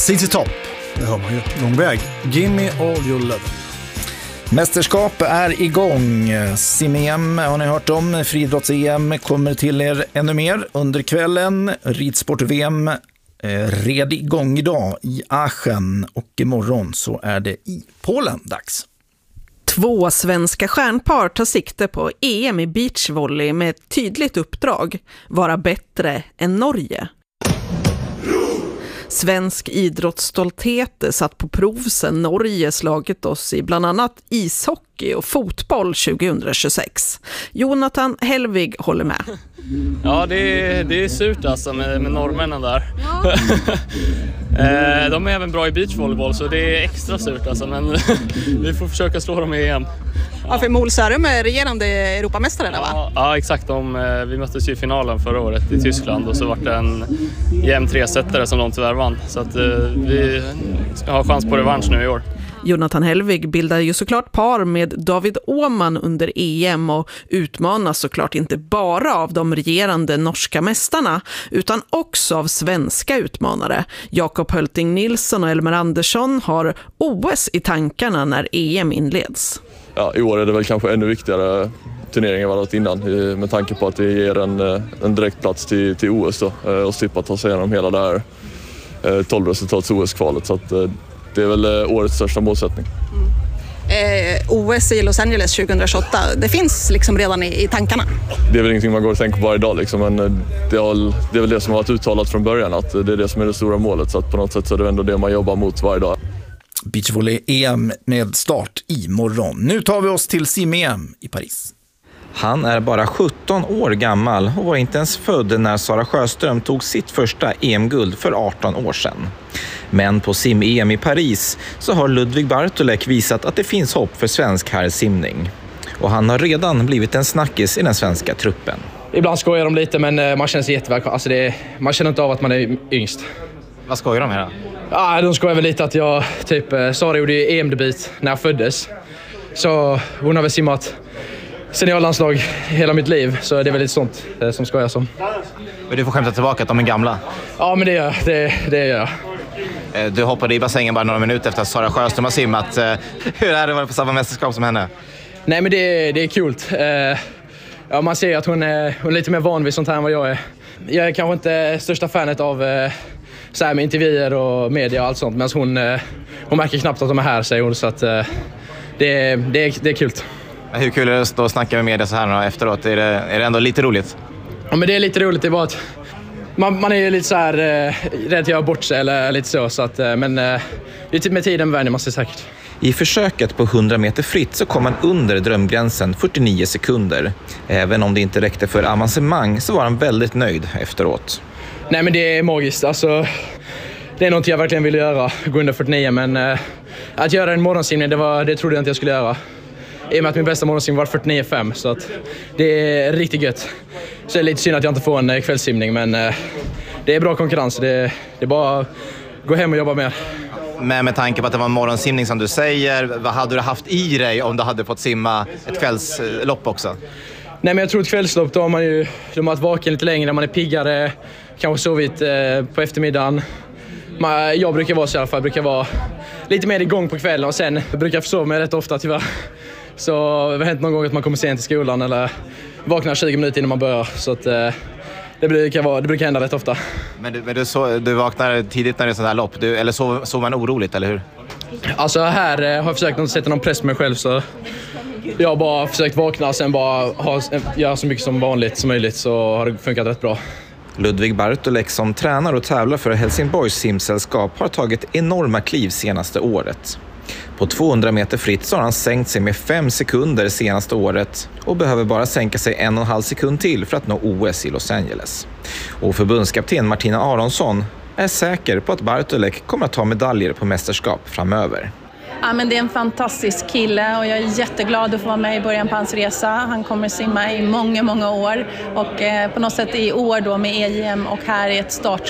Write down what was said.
ZZ Top, det hör man ju. Lång väg. Gimme all your love. Mästerskap är igång. Sim-EM har ni hört om. Friidrotts-EM kommer till er ännu mer under kvällen. Ridsport-VM red igång idag i Aachen och imorgon så är det i Polen dags. 2 svenska stjärnpar tar sikte på EM i beachvolley med ett tydligt uppdrag: vara bättre än Norge. Svensk idrottsstolthet satt på prov sedan Norge slagit oss i bland annat ishockey och fotboll 2026. Jonathan Helvig håller med. Ja, det är surt alltså med norrmännen där. Ja. De är även bra i beachvolleyboll så det är extra surt alltså, men vi får försöka slå dem i EM. Ja, för Molsörum är regerande Europamästare där, va? Ja, exakt. Vi möttes ju i finalen förra året i Tyskland och så var det en jämn 3-setare som de tyvärr vann. Så att vi ska ha chans på revansch nu i år. Jonathan Helvig bildar ju såklart par med David Åhman under EM och utmanas såklart inte bara av de regerande norska mästarna utan också av svenska utmanare. Jakob Hölting Nilsson och Elmer Andersson har OS i tankarna när EM inleds. Ja, i år är det väl kanske ännu viktigare turnering än vad det varit innan med tanke på att vi ger en direktplats till OS då, och slippa ta sig igenom hela det här 12-resultats OS-kvalet. Så att, det är väl årets största målsättning. OS i Los Angeles 2028, det finns liksom redan i tankarna? Det är väl ingenting man går och tänker på varje dag liksom, men det är väl det som har varit uttalat från början, att det är det som är det stora målet. Så att på något sätt så är det ändå det man jobbar mot varje dag. Beachvolley-EM med start imorgon. Nu tar vi oss till sim-EM i Paris. Han är bara 17 år gammal och var inte ens född när Sara Sjöström tog sitt första EM-guld för 18 år sedan. Men på sim-EM i Paris så har Ludvig Bartolek visat att det finns hopp för svensk herrsimning. Och han har redan blivit en snackis i den svenska truppen. Ibland skojar de lite, men man känner sig jättevälkommen. Alltså man känner inte av att man är yngst. Vad skojar de med då? Ja, de skojar väl lite att jag Sara gjorde ju EM-debut när jag föddes. Så hon har väl simmat seniorlandslag hela mitt liv, så det är väl lite sånt som skojar som. Men du får skämta tillbaka att de är gamla? Ja, men det gör jag. Du hoppade i bassängen bara några minuter efter att Sara Sjöström har simmat. Hur är det att vara på samma mästerskap som henne? Nej, men det är kul. Ja, man ser att hon är lite mer van vid sånt här än vad jag är. Jag är kanske inte största fanet av så här med intervjuer och media och allt sånt, men hon märker knappt att de är här, säger hon, så att det är kul. Hur kul är det att stå och snacka med media så här efteråt? Är det ändå lite roligt? Ja, men det är lite roligt. Det är bara att man är ju lite så här rädd att göra bort sig eller lite så att, men det är typ med tiden vänjer man sig säkert. I försöket på 100 meter fritt så kom han under drömgränsen 49 sekunder. Även om det inte räckte för avancemang så var han väldigt nöjd efteråt. Nej, men det är magiskt. Alltså, det är något jag verkligen ville göra, gå under 49, men att göra en morgonsimning, det trodde jag inte jag skulle göra. I och med att min bästa morgonsimning var 49,5, så att det är riktigt gött. Så det är lite synd att jag inte får en kvällssimning, men det är bra konkurrens. Det är bara att gå hem och jobba mer. Men med tanke på att det var en morgonsimning som du säger, vad hade du haft i dig om du hade fått simma ett kvällslopp också? Nej, men jag tror ett kvällslopp, då har man ju varit vaken lite längre, man är piggare, kanske sovit på eftermiddagen. Jag brukar vara så i alla fall, brukar vara lite mer igång på kvällen och sen brukar jag försova mig rätt ofta tyvärr. Så det har hänt någon gång att man kommer sent till skolan eller vaknar 20 minuter innan man börjar, så att det brukar hända rätt ofta. Men du vaknar tidigt när det är sådär lopp, eller sov man oroligt, eller hur? Alltså här har jag försökt inte sätta någon press på mig själv, så jag har bara försökt vakna och sen bara göra så mycket som vanligt som möjligt, så har det funkat rätt bra. Ludvig Bartolek som tränar och tävlar för Helsingborgs simsällskap har tagit enorma kliv senaste året. På 200 meter fritt så har han sänkt sig med 5 sekunder senaste året och behöver bara sänka sig 1,5 sekund till för att nå OS i Los Angeles. Och förbundskapten Martina Aronsson är säker på att Bartolek kommer att ta medaljer på mästerskap framöver. Ja, men det är en fantastisk kille och jag är jätteglad att få vara med i början på hans resa. Han kommer simma i många år och på något sätt i år då med EM och här i ett